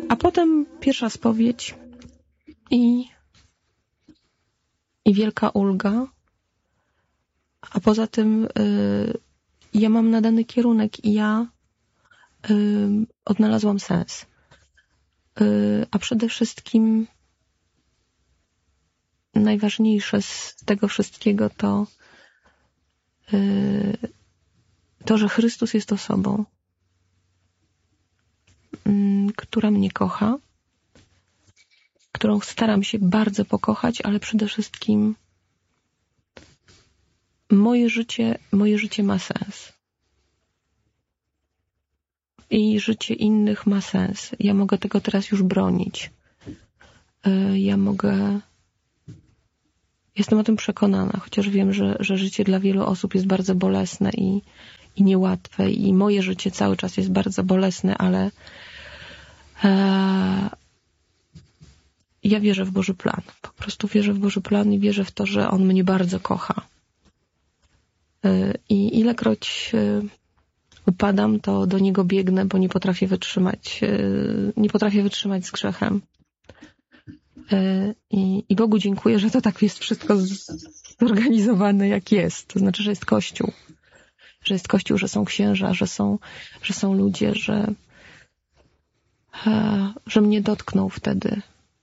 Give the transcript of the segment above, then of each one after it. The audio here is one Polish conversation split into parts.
A potem pierwsza spowiedź i wielka ulga. A poza tym ja mam nadany kierunek i ja odnalazłam sens. A przede wszystkim najważniejsze z tego wszystkiego to, że Chrystus jest osobą, która mnie kocha, którą staram się bardzo pokochać, ale przede wszystkim moje życie ma sens. I życie innych ma sens. Ja mogę tego teraz już bronić. Jestem o tym przekonana, chociaż wiem, że życie dla wielu osób jest bardzo bolesne i niełatwe i moje życie cały czas jest bardzo bolesne, ale ja wierzę w Boży plan. Po prostu wierzę w Boży plan i wierzę w to, że On mnie bardzo kocha. I ilekroć upadam, to do Niego biegnę, bo nie potrafię wytrzymać z grzechem. I Bogu dziękuję, że to tak jest wszystko zorganizowane, jak jest. To znaczy, że jest Kościół. Że jest Kościół, że są księża, że są ludzie, że mnie dotknął wtedy.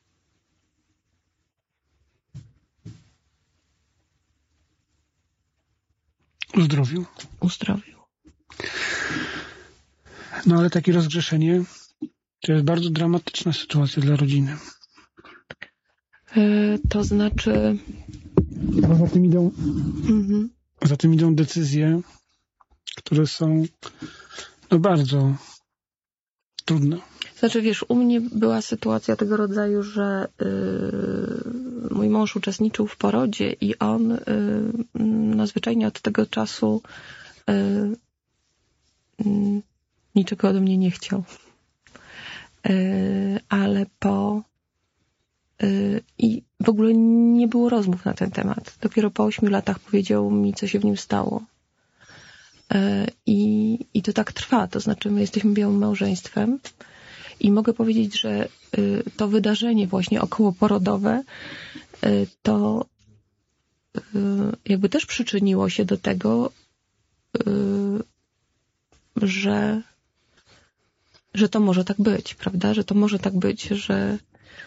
Uzdrowił. No ale takie rozgrzeszenie to jest bardzo dramatyczna sytuacja dla rodziny. To znaczy... Bo za tym idą decyzje, które są bardzo trudne. Znaczy, wiesz, u mnie była sytuacja tego rodzaju, że mój mąż uczestniczył w porodzie i on zwyczajnie od tego czasu niczego ode mnie nie chciał. Ale i w ogóle nie było rozmów na ten temat. Dopiero po 8 latach powiedział mi, co się w nim stało. I to tak trwa. To znaczy, my jesteśmy białym małżeństwem i mogę powiedzieć, że to wydarzenie właśnie okołoporodowe to jakby też przyczyniło się do tego, że to może tak być, prawda? Że to może tak być, że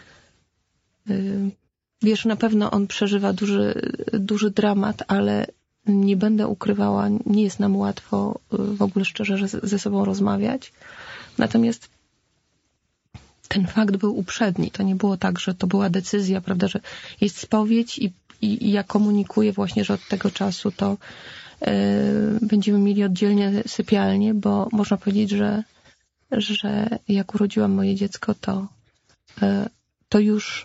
wiesz, na pewno on przeżywa duży dramat, ale nie będę ukrywała, nie jest nam łatwo w ogóle szczerze ze sobą rozmawiać. Natomiast ten fakt był uprzedni. To nie było tak, że to była decyzja, prawda, że jest spowiedź i ja komunikuję właśnie, że od tego czasu to będziemy mieli oddzielnie sypialnię, bo można powiedzieć, że jak urodziłam moje dziecko, to już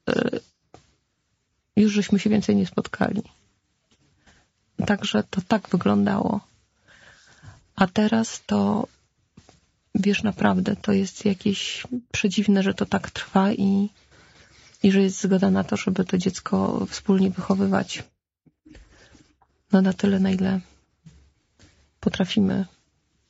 żeśmy się więcej nie spotkali. Także to tak wyglądało. A teraz to, wiesz, naprawdę to jest jakieś przedziwne, że to tak trwa i że jest zgoda na to, żeby to dziecko wspólnie wychowywać. No na tyle, na ile potrafimy.